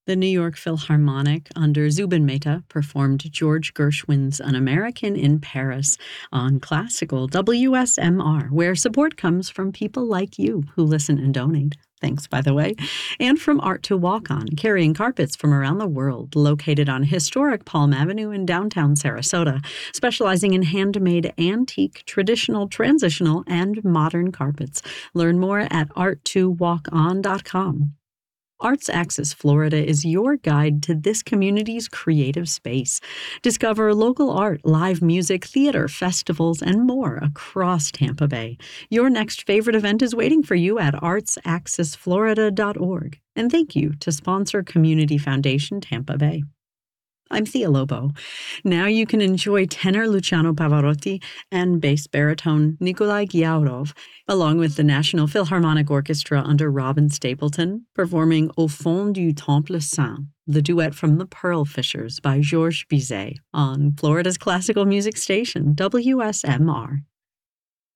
The New York Philharmonic, under Zubin Mehta, performed George Gershwin's An American in Paris on classical WSMR, where support comes from people like you who listen and donate. Thanks, by the way. And from Art to Walk On, carrying carpets from around the world, located on historic Palm Avenue in downtown Sarasota, specializing in handmade, antique, traditional, transitional, and modern carpets. Learn more at art2walkon.com. Arts Axis Florida is your guide to this community's creative space. Discover local art, live music, theater, festivals, and more across Tampa Bay. Your next favorite event is waiting for you at artsaccessflorida.org. And thank you to sponsor Community Foundation Tampa Bay. I'm Thea Lobo. Now you can enjoy tenor Luciano Pavarotti and bass baritone Nikolai Gyaurov, along with the National Philharmonic Orchestra under Robin Stapleton, performing Au fond du Temple Saint, the duet from The Pearl Fishers by Georges Bizet on Florida's classical music station, WSMR.